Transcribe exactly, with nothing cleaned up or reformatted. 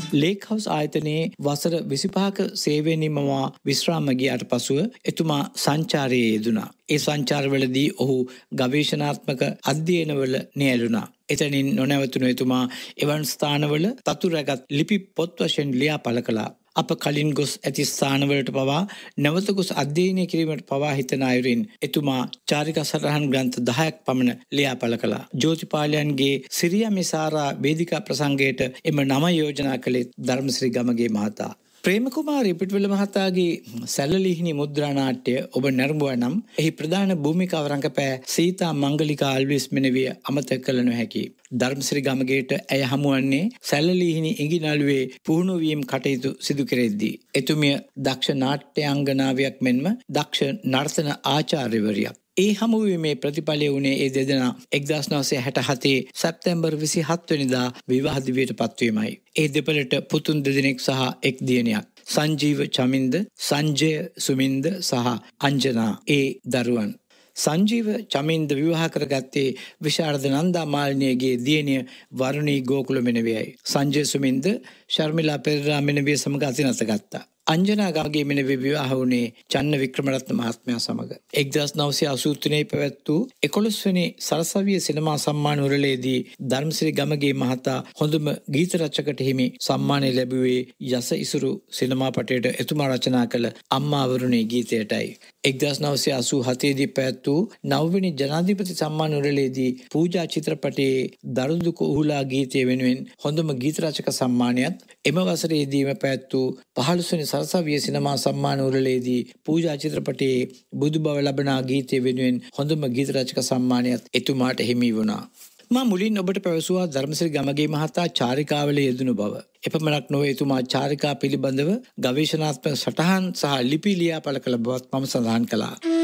Lake house ආයතනයේ වසර විසිපහක සේවය නිමවා විශ්‍රාම ගියාට පසුව එතුමා සංචාරයේ යෙදුණා. ඒ සංචාරවලදී ඔහු ගවේෂණාත්මක අධ්‍යයනවල නියැලුණා. එතනින් නොනැවතුණු එතුමා එවන් ස්ථානවල තතු රැගත් ලිපි පොත් වශයෙන් ලියා පළ කළා. අප කලින් ගොස් ඇති ස්ථානවලට පවා නැවත ගොස් අධ්‍යයනය කිරීමට පවා හිතන අයුරින් එතුමා චාරිකා සටහන් ග්‍රන්ථ දහයක් පමණ ලියා පළ කළා. ජෝතිපාලයන්ගේ සිරියා මිසාරා වේදිකා ප්‍රසංගයට එම නම යෝජනා කළේ ධර්මසිරි ගමගේ මහතා. ප්‍රේමකුමාරී පිටුවල මහතාගේ සැලලිහිණි මුද්‍රා නාට්‍ය ඔබ නැරඹුවා නම් එහි ප්‍රධාන භූමිකාව රංගපෑ සීතා මංගලිකා අල්විස් මෙනවිය අමතක කළ නොහැකි. ධර්මසිරි ගමගේට ඇය හමුවන්නේ සැලලිහිණි ඉඟිනළුවේ පුහුණු වීම කටයුතු සිදු කෙරෙද්දී. එතුමිය දක්ෂ නාට්‍යාංගනාවියක් මෙන්ම දක්ෂ නර්තන ආචාර්යවරියක්. ඒ හමුවීමේ ප්‍රතිඵලය වුණේ ඒ දෙදෙනා එක්දාස් නවසිය හැට හතේ සැප්තැම්බර් විසිහත් වෙනිදා විවාහ දිවියට පත්වීමයි. ඒ දෙපළට පුතුන් දෙදෙනෙක් සහ එක් දියණියක්. සංජීව චමින්ද, සංජය සුමින්ද සහ අංජනා ඒ දරුවන්. සංජීව චමින්ද විවාහ කරගත්තේ විශාරද නන්දා මාලිනියගේ දියණිය වරුණී ගෝකුල මෙනවියයි. සංජය සුමින්ද ශර්මිලා පෙරේරා මෙනවිය සමග අතිනත ගත්තා. අංජනා ගමගේ මෙනවිය විවාහ වුණේ චන්න වික්‍රමරත්න මහත්මයා සමග. එක්දාස් නවසිය අසූ තුනේ පැවැත් වූ එකොළොස් වෙනි සරසවිය සිනමා සම්මාන උළෙලේදී ධර්මසිරි ගමගේ මහතා හොඳම ගීත රචකට හිමි සම්මානය ලැබුවේ යස ඉසුරු සිනමාපටයට එතුමා රචනා කළ අම්මා වරුණේ ගීතයටයි. එක්දාස් නවසිය අසූ හතේදී පැවැත් වූ නවවෙනි ජනාධිපති සම්මාන උළෙලේදී පූජා චිත්‍රපටයේ දරුදුක උහුලා ගීතය වෙනුවෙන් හොඳම ගීත රචක සම්මානයත් එම වසරේදීම පැවැත් වූ පහළොස් වෙනි සරසවිය සිනමා සම්මාන උළෙලේදී පූජා චිත්‍රපටයේ බුදු බව ලබනා ගීතය වෙනුවෙන් හොඳම ගීත රචක සම්මානයත් එතුමාට හිමි වුණා. මා මුලින් ඔබට පැවසුවා ධර්මසිරි ගමගේ මහතා චාරිකාවල යෙදුණු බව. එපමණක් නොවේ එතුමා චාරිකා පිළිබඳව ගවේෂණාත්මක සටහන් සහ ලිපි ලියා පළ කළ බවත් මම සඳහන් කළා.